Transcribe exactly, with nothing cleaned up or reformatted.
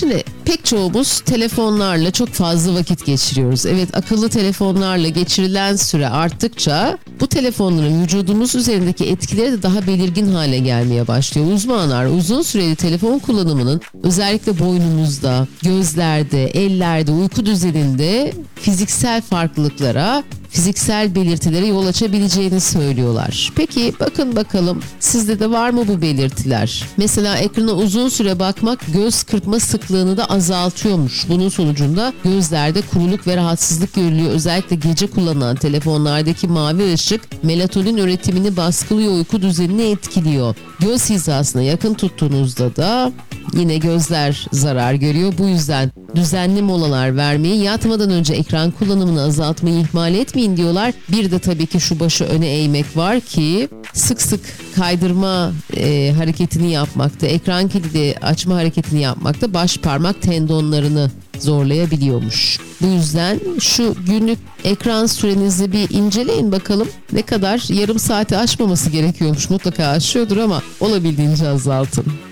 Şimdi pek çoğumuz telefonlarla çok fazla vakit geçiriyoruz. Evet, akıllı telefonlarla geçirilen süre arttıkça bu telefonların vücudumuz üzerindeki etkileri de daha belirgin hale gelmeye başlıyor. Uzmanlar uzun süreli telefon kullanımının özellikle boynumuzda, gözlerde, ellerde, uyku düzeninde fiziksel farklılıklara, fiziksel belirtilere yol açabileceğini söylüyorlar. Peki bakın bakalım sizde de var mı bu belirtiler? Mesela ekrana uzun süre bakmak göz kırpma sıklığını da azaltıyormuş. Bunun sonucunda gözlerde kuruluk ve rahatsızlık görülüyor. Özellikle gece kullanılan telefonlardaki mavi ışık melatonin üretimini baskılıyor, uyku düzenini etkiliyor. Göz hizasına yakın tuttuğunuzda da yine gözler zarar görüyor. Bu yüzden düzenli molalar vermeyi, yatmadan önce ekran kullanımını azaltmayı ihmal etmeyin diyorlar. Bir de tabii ki şu başı öne eğmek var ki sık sık kaydırma e, hareketini yapmakta, ekran kilidi açma hareketini yapmakta baş parmak tendonlarını zorlayabiliyormuş. Bu yüzden şu günlük ekran sürenizi bir inceleyin bakalım. Ne kadar, yarım saati aşmaması gerekiyormuş. Mutlaka aşıyordur ama olabildiğince azaltın.